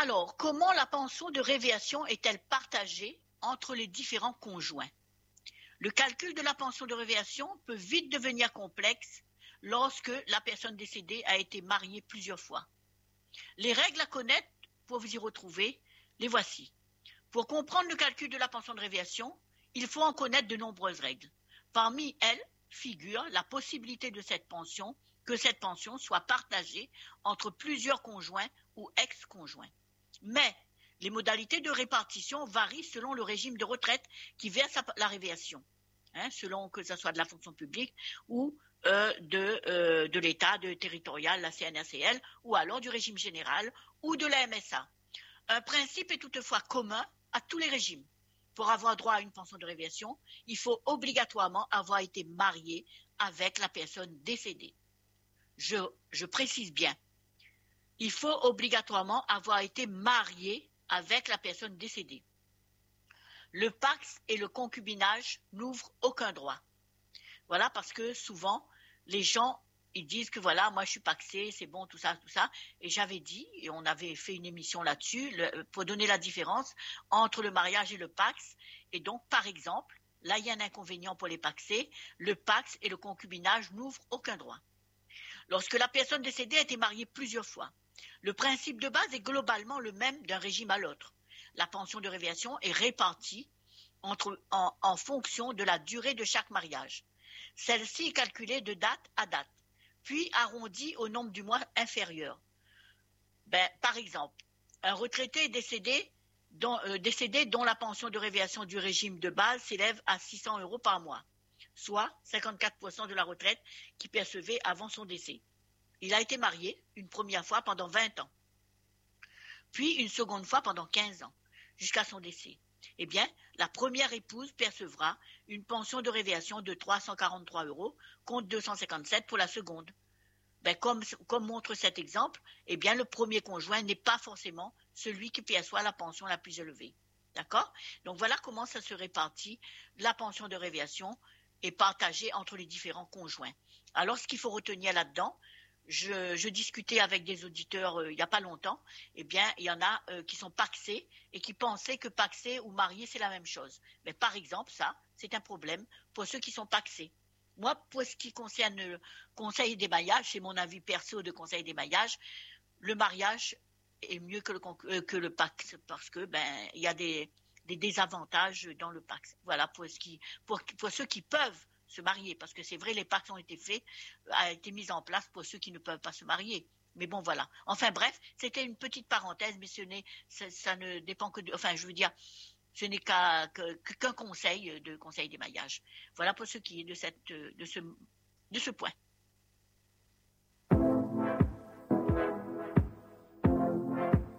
Alors, comment la pension de révéation est-elle partagée entre les différents conjoints? Le calcul de la pension de révéation peut vite devenir complexe lorsque la personne décédée a été mariée plusieurs fois. Les règles à connaître pour vous y retrouver, les voici. Pour comprendre le calcul de la pension de révéation, il faut en connaître de nombreuses règles. Parmi elles figure la possibilité que cette pension soit partagée entre plusieurs conjoints ou ex-conjoints. Mais les modalités de répartition varient selon le régime de retraite qui verse la révéation, selon que ce soit de la fonction publique ou de l'État, de territorial, la CNRCL, ou alors du régime général ou de la MSA. Un principe est toutefois commun à tous les régimes. Pour avoir droit à une pension de révéation, il faut obligatoirement avoir été marié avec la personne décédée. Je précise bien, il faut obligatoirement avoir été marié avec la personne décédée. Le PACS et le concubinage n'ouvrent aucun droit. Voilà, parce que souvent, les gens, ils disent que voilà, moi je suis pacsé, c'est bon, tout ça. Et j'avais dit, et on avait fait une émission là-dessus, pour donner la différence entre le mariage et le PACS. Et donc, par exemple, là, il y a un inconvénient pour les pacsés, le PACS et le concubinage n'ouvrent aucun droit. Lorsque la personne décédée a été mariée plusieurs fois, le principe de base est globalement le même d'un régime à l'autre. La pension de révéation est répartie en fonction de la durée de chaque mariage. Celle-ci est calculée de date à date, puis arrondie au nombre du mois inférieur. Par exemple, un retraité décédé dont la pension de révéation du régime de base s'élève à 600 € par mois, soit 54% de la retraite qu'il percevait avant son décès. Il a été marié une première fois pendant 20 ans, puis une seconde fois pendant 15 ans, jusqu'à son décès. Eh bien, la première épouse percevra une pension de révéation de 343 € contre 257 pour la seconde. Comme montre cet exemple, eh bien, le premier conjoint n'est pas forcément celui qui perçoit la pension la plus élevée. D'accord? Donc voilà comment ça se répartit. La pension de révéation est partagée entre les différents conjoints. Alors, ce qu'il faut retenir là-dedans, je discutais avec des auditeurs il n'y a pas longtemps, eh bien, il y en a qui sont pacsés et qui pensaient que pacsé ou marié, c'est la même chose. Mais par exemple, ça, c'est un problème pour ceux qui sont pacsés. Moi, pour ce qui concerne le conseil des mariages, c'est mon avis perso de conseil des mariages, le mariage est mieux que le PACS parce que il y a des désavantages dans le PACS. Voilà, pour ceux qui peuvent se marier, parce que c'est vrai, les PACS ont été mis en place pour ceux qui ne peuvent pas se marier. Mais bon, voilà. Enfin bref, c'était une petite parenthèse, mais ça ne dépend que je veux dire, ce n'est qu'un conseil des mariages. Voilà pour ce qui est de ce point.